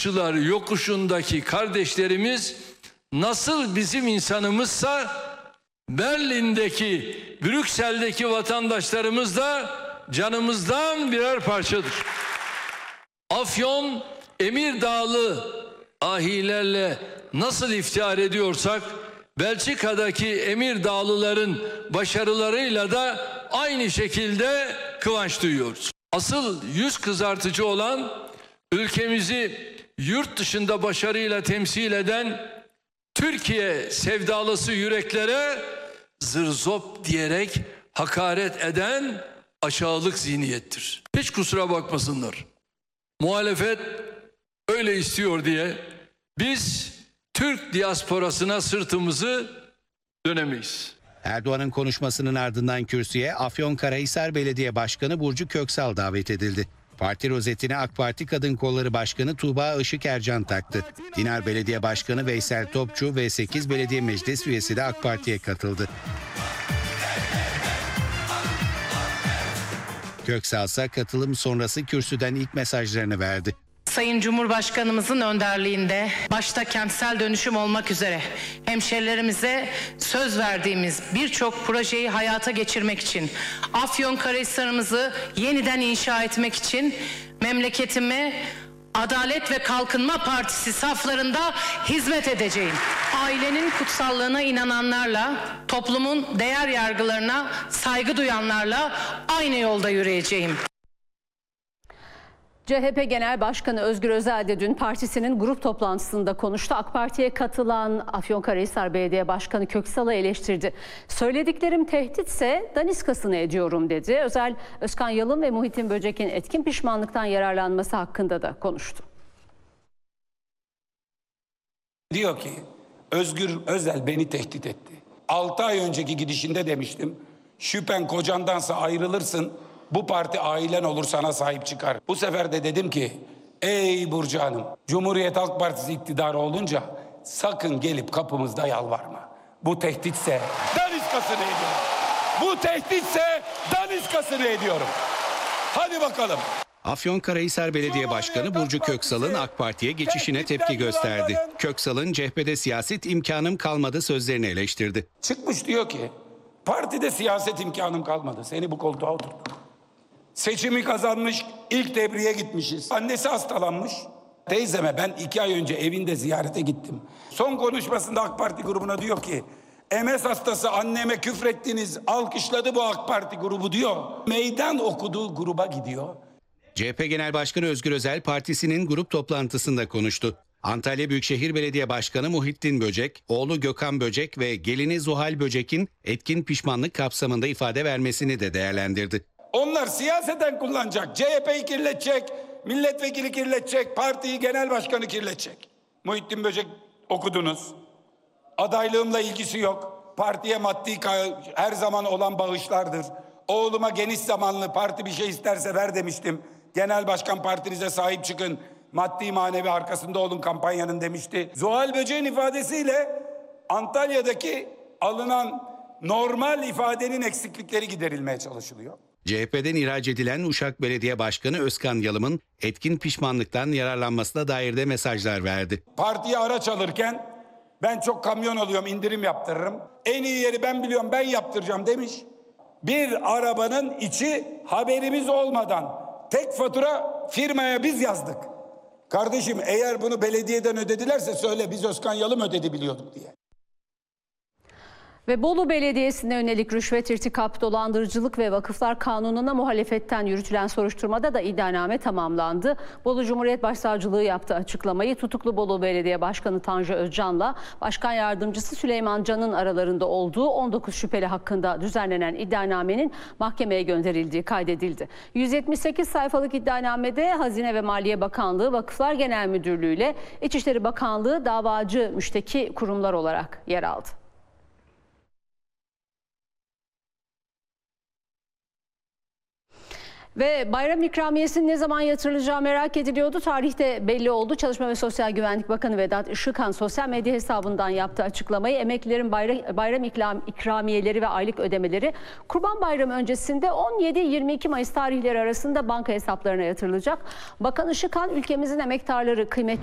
Kuşçular yokuşundaki kardeşlerimiz nasıl bizim insanımızsa Berlin'deki, Brüksel'deki vatandaşlarımız da canımızdan birer parçadır. Afyon, Emirdağlı ahilerle nasıl iftihar ediyorsak, Belçika'daki Emirdağlıların başarılarıyla da aynı şekilde kıvanç duyuyoruz. Asıl yüz kızartıcı olan, ülkemizi yurt dışında başarıyla temsil eden Türkiye sevdalısı yüreklere zırzop diyerek hakaret eden aşağılık zihniyettir. Hiç kusura bakmasınlar. Muhalefet öyle istiyor diye biz Türk diasporasına sırtımızı dönemeyiz. Erdoğan'ın konuşmasının ardından kürsüye Afyonkarahisar Belediye Başkanı Burcu Köksal davet edildi. Parti rozetine AK Parti Kadın Kolları Başkanı Tuğba Işık Ercan taktı. Dinar Belediye Başkanı Veysel Topçu ve 8 belediye meclis üyesi de AK Parti'ye katıldı. Köksal ise katılım sonrası kürsüden ilk mesajlarını verdi. Sayın Cumhurbaşkanımızın önderliğinde başta kentsel dönüşüm olmak üzere hemşerilerimize söz verdiğimiz birçok projeyi hayata geçirmek için, Afyonkarahisar'ımızı yeniden inşa etmek için memleketime Adalet ve Kalkınma Partisi saflarında hizmet edeceğim. Ailenin kutsallığına inananlarla, toplumun değer yargılarına saygı duyanlarla aynı yolda yürüyeceğim. CHP Genel Başkanı Özgür Özel de dün partisinin grup toplantısında konuştu. AK Parti'ye katılan Afyonkarahisar Belediye Başkanı Köksal'ı eleştirdi. Söylediklerim tehditse daniskasını ediyorum dedi. Özel, Özkan Yalın ve Muhittin Böcek'in etkin pişmanlıktan yararlanması hakkında da konuştu. Diyor ki Özgür Özel beni tehdit etti. 6 ay önceki gidişinde demiştim, şüphen kocandansa ayrılırsın. Bu parti ailen olur, sana sahip çıkar. Bu sefer de dedim ki ey Burcu Hanım, Cumhuriyet Halk Partisi iktidarı olunca sakın gelip kapımızda yalvarma. Bu tehditse daniskasını ediyorum. Bu tehditse daniskasını ediyorum. Hadi bakalım. Afyonkarahisar Belediye Başkanı Burcu Köksal'ın AK Parti'ye geçişine tepki gösterdi. Köksal'ın CHP'de siyaset imkanım kalmadı sözlerini eleştirdi. Çıkmış diyor ki partide siyaset imkanım kalmadı. Seni bu koltuğa oturttum. Seçimi kazanmış, ilk tebriğe gitmişiz. Annesi hastalanmış. Teyzeme ben 2 ay önce evinde ziyarete gittim. Son konuşmasında AK Parti grubuna diyor ki MS hastası anneme küfrettiniz, alkışladı bu AK Parti grubu diyor. Meydan okuduğu gruba gidiyor. CHP Genel Başkanı Özgür Özel partisinin grup toplantısında konuştu. Antalya Büyükşehir Belediye Başkanı Muhittin Böcek, oğlu Gökhan Böcek ve gelini Zuhal Böcek'in etkin pişmanlık kapsamında ifade vermesini de değerlendirdi. Onlar siyaseten kullanacak. CHP'yi kirletecek, milletvekili kirletecek, partiyi genel başkanı kirletecek. Muhittin Böcek okudunuz. Adaylığımla ilgisi yok. Partiye maddi her zaman olan bağışlardır. Oğluma geniş zamanlı parti bir şey isterse ver demiştim. Genel başkan partinize sahip çıkın. Maddi manevi arkasında olun kampanyanın demişti. Zuhal Böcek'in ifadesiyle Antalya'daki alınan normal ifadenin eksiklikleri giderilmeye çalışılıyor. CHP'den ihraç edilen Uşak Belediye Başkanı Özkan Yalım'ın etkin pişmanlıktan yararlanmasına dair de mesajlar verdi. Partiye araç alırken ben çok kamyon alıyorum, indirim yaptırırım. En iyi yeri ben biliyorum, ben yaptıracağım demiş. Bir arabanın içi haberimiz olmadan tek fatura firmaya biz yazdık. Kardeşim eğer bunu belediyeden ödedilerse söyle, biz Özkan Yalım ödedi biliyorduk diye. Ve Bolu Belediyesi'ne yönelik rüşvet, irtikap, dolandırıcılık ve vakıflar kanununa muhalefetten yürütülen soruşturmada da iddianame tamamlandı. Bolu Cumhuriyet Başsavcılığı yaptığı açıklamayı tutuklu Bolu Belediye Başkanı Tanju Özcan'la Başkan Yardımcısı Süleyman Can'ın aralarında olduğu 19 şüpheli hakkında düzenlenen iddianamenin mahkemeye gönderildiği kaydedildi. 178 sayfalık iddianamede Hazine ve Maliye Bakanlığı, Vakıflar Genel Müdürlüğü ile İçişleri Bakanlığı davacı müşteki kurumlar olarak yer aldı. Ve bayram ikramiyesinin ne zaman yatırılacağı merak ediliyordu. Tarihte belli oldu. Çalışma ve Sosyal Güvenlik Bakanı Vedat Işıkhan sosyal medya hesabından yaptığı açıklamayı, emeklilerin bayram ikramiyeleri ve aylık ödemeleri Kurban Bayramı öncesinde 17-22 Mayıs tarihleri arasında banka hesaplarına yatırılacak. Bakan Işıkhan, ülkemizin emektarları kıymetli